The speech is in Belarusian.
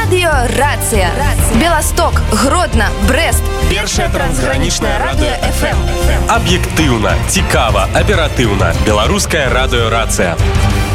Радиорация. Белосток, Гродно, Брест. Першая трансграничная радио FM. Аб'ектыўна, цікава, аператыўна. Беларуская радыёрацыя.